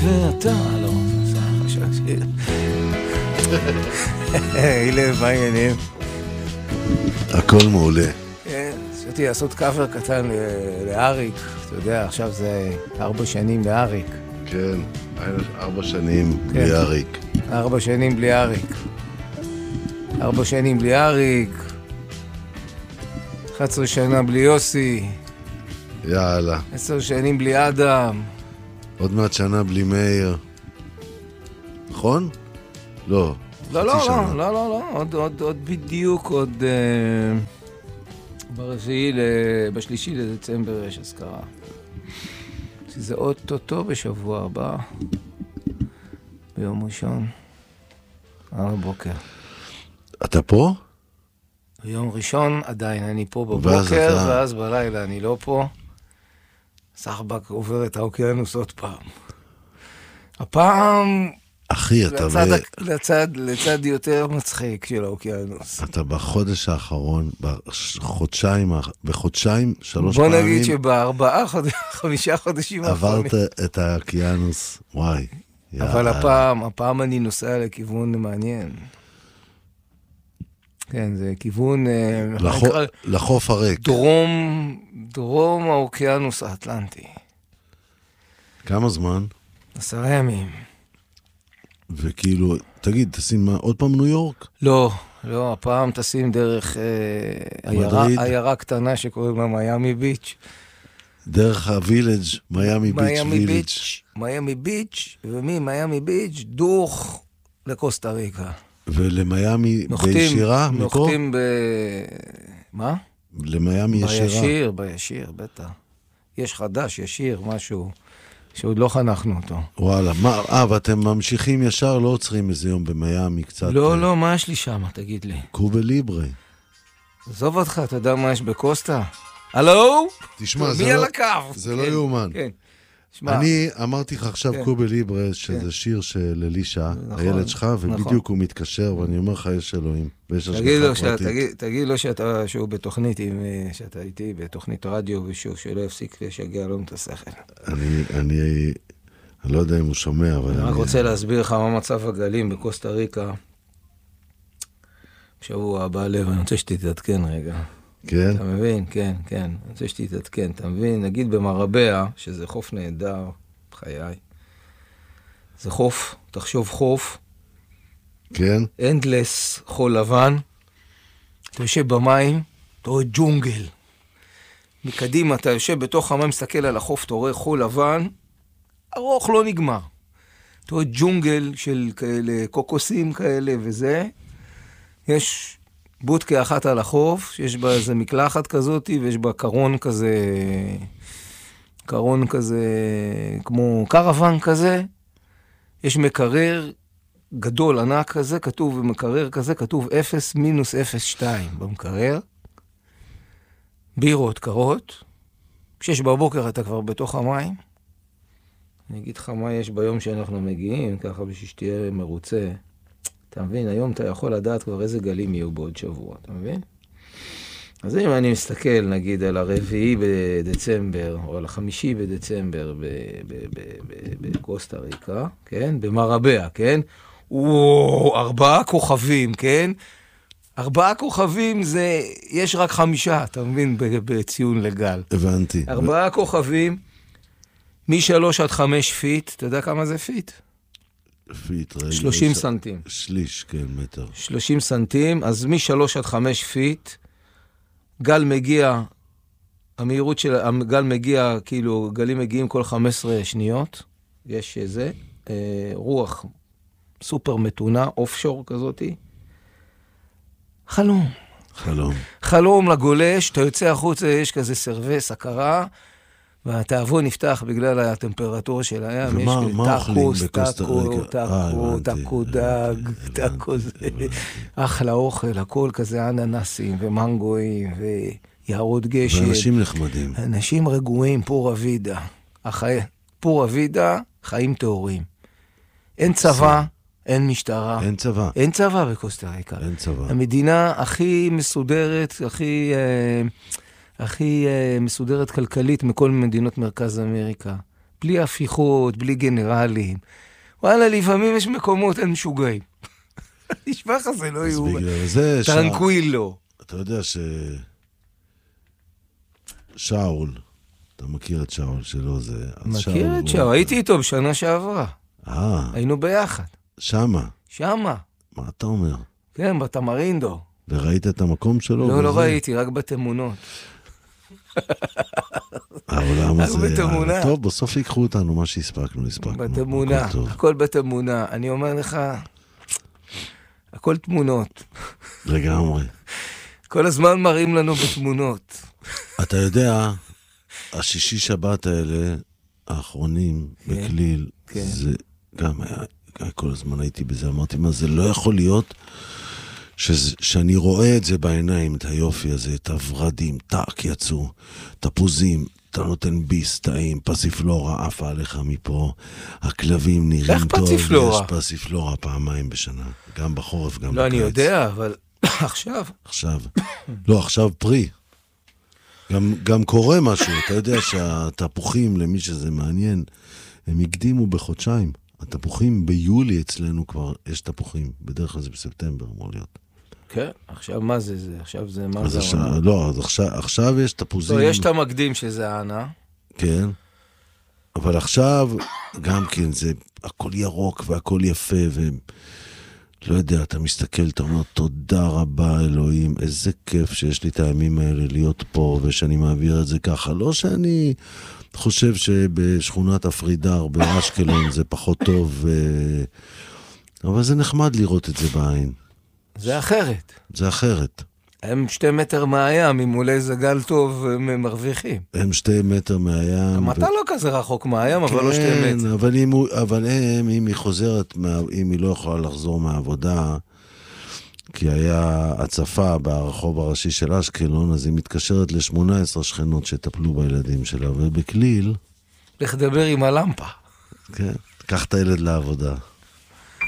ואתה, לא, אילב, מה העניינים? הכל מעולה. כן, רציתי לעשות קאבר קטן לאריק, אתה יודע, עכשיו זה 4 שנים לאריק. כן, 4 שנים בלי אריק. 4 שנים בלי אריק. 4 שנים בלי אריק. 11 שנה בלי יוסי. יאללה. 10 שנים בלי אדם. עוד מעט שנה בלי מאיר. נכון? לא. לא, עוד בדיוק, עוד בשלישי לדצמבר יש אזכרה. זה אוטוטו בשבוע הבא, ביום ראשון, על הבוקר. אתה פה? ביום ראשון עדיין אני פה בבוקר, ואז בלילה אני לא פה. סחבק עובר את האוקיינוס עוד פעם. הפעם... אחי, אתה לצד יותר מצחיק של האוקיינוס. אתה בחודש האחרון, בחודשיים, 3 פעמים... בוא נגיד שב4-5 חודשים האחרונים. עברת את האוקיינוס, וואי. אבל הפעם אני נוסע לכיוון מעניין. כן, זה כיוון... לחוף הריק. דרום האוקיינוס האטלנטי. כמה זמן? 10 ימים. וכאילו, תגיד, תשים עוד פעם ניו יורק? לא, הפעם תשים דרך עיירה קטנה שקוראים לה מיאמי ביץ'. דרך הווילג', מיאמי ביץ' וילג'. מיאמי ביץ', וממיאמי ביץ' דוך לקוסטה ריקה. ולמיאמי בישירה? נוחתים מה? למיאמי ישירה? בישיר, בטח. יש חדש, ישיר, משהו שעוד לא חנכנו אותו. וואלה, ואתם ממשיכים ישר, לא עוצרים איזה יום במיאמי קצת? לא, מה יש לי שם, תגיד לי? קובה ליברה. עזוב אותך, אתה יודע מה יש בקוסטה? הלו? תשמע, זה לא יאומן. כן. אני אמרתי לך עכשיו קובה ליברה, שזה שיר של אלישה, הילד שלך, ובדיוק הוא מתקשר, ואני אומר לך, יש אלוהים, ויש השגחה פרטית. תגיד לו שהוא בתוכנית, שאתה איתי בתוכנית רדיו, ושהוא שלא יפסיק לשגע לנו את השכל. אני לא יודע אם הוא שומע, אבל... אני רק רוצה להסביר לך מה מצב הגלים בקוסטה ריקה. בשבוע הבא לב, אני רוצה שתתעדכן רגע. כן? אתה מבין? כן. אני רוצה שתתעדכן, אתה מבין? נגיד במרבע, שזה חוף נהדר, חיי. זה חוף, תחשוב חוף. כן? אנדלס, חול לבן. אתה יושב במים, אתה רואה ג'ונגל. מקדימה, אתה יושב בתוך המים, מסתכל על החוף, אתה רואה חול לבן. ארוך לא נגמר. אתה רואה ג'ונגל של כאלה, קוקוסים כאלה וזה. יש... בוטקה אחת על החוף, שיש בה איזה מקלחת כזאת, ויש בה קרון כזה, כמו קרוון כזה. יש מקרר גדול, ענק כזה, כתוב במקרר כזה, כתוב 0-02 במקרר. בירות קרות. כשש בבוקר אתה כבר בתוך המים. אני אגיד לך מה יש ביום שאנחנו מגיעים, ככה בשביל שתהיה מרוצה. אתה מבין? היום אתה יכול לדעת כבר איזה גלים יהיו בעוד שבוע, אתה מבין? אז אם אני מסתכל, נגיד, על 4 בדצמבר, או על 5 בדצמבר בקוסטה ריקה, כן? במרבע, כן? 4 כוכבים, כן? 4 כוכבים זה, יש רק 5, אתה מבין? בציון לגל. הבנתי. 4 כוכבים, מ3-5 פיט, אתה יודע כמה זה פיט? פיט, 30 סנטים. שליש, כן, מטר. 30 סנטים, אז מ3-5 פיט, גל מגיע, המהירות של הגל מגיע, כאילו, גלים מגיעים כל 15 שניות, יש איזה, רוח סופר מתונה, אופשור כזאת. חלום לגולש, אתה יוצא החוצה, יש כזה סרווס, הכרה, והתאבון נפתח בגלל הטמפרטורה של הים, יש טאקו דג, טאקו זה, אחלה אוכל, הכל כזה אננסים ומנגויים ויערות גשם. ואנשים נחמדים. אנשים רגועים, פורה וידה, חיים טהורים. אין צבא, אין משטרה. אין צבא בקוסטה ריקה. אין צבא. המדינה הכי מסודרת, הכי מסודרת כלכלית מכל מדינות מרכז אמריקה. בלי הפיכות, בלי גנרלים. וואלה, לפעמים יש מקומות, אין משוגעים. נשמע לך זה לא יהיו. טרנקווילו. אתה יודע שאול, אתה מכיר את שאול שלו, זה... מכיר את שאול, הייתי איתו בשנה שעברה. היינו ביחד. שמה? שמה. מה אתה אומר? כן, בתמרינדו. וראית את המקום שלו? לא ראיתי, רק בתמונות. העולם הזה, טוב, בסוף ייקחו אותנו, מה שהספקנו. בתמונה, הכל בתמונה. אני אומר לך, הכל תמונות. לגמרי. כל הזמן מראים לנו בתמונות. אתה יודע, השישי שבת האלה, האחרונים, בכליל, זה גם היה, כל הזמן הייתי בזה, אמרתי, מה זה לא יכול להיות שאני רואה את זה בעיניים, את היופי הזה, את הורדים, טאק יצאו, תפוזים, אתה נותן ביס, טעים, פסיפלורה עפה עליך מפה, הכלבים נראים טוב, יש פסיפלורה פעמיים בשנה, גם בחורף, גם בקיץ. לא, אני יודע, אבל עכשיו. לא, עכשיו פרי. גם קורה משהו, אתה יודע שהתפוחים, למי שזה מעניין, הם הקדימו בחודשיים. התפוחים ביולי אצלנו כבר, יש תפוחים, בדרך כלל זה בספטמבר אמור להיות. כן, עכשיו מה זה? עכשיו זה מה זה? לא, אז עכשיו יש תפוזים. לא, יש את המקדים שזה הענה. כן, אבל עכשיו גם כן זה הכל ירוק והכל יפה, ולא יודע, אתה מסתכל, אתה אומר, תודה רבה אלוהים, איזה כיף שיש לי את הימים האלה להיות פה, ושאני מעביר את זה ככה. לא שאני חושב שבשכונת הפרידר באשקלון זה פחות טוב, אבל זה נחמד לראות את זה בעין. זה אחרת. זה אחרת. הם 2 מטר מהים, אם אולי זה גל טוב, הם מרוויחים. הם 2 מטר מהים. גם אתה לא כזה רחוק מהים, אבל לא 2 מטר. אבל אם היא חוזרת, אם היא לא יכולה לחזור מהעבודה, כי היה הצפה ברחוב הראשי של אשקלון, אז היא מתקשרת ל-18 שכנות שטפלו בילדים שלה, ובכליל... לך דבר עם הלמפה. כן, קח את הילד לעבודה.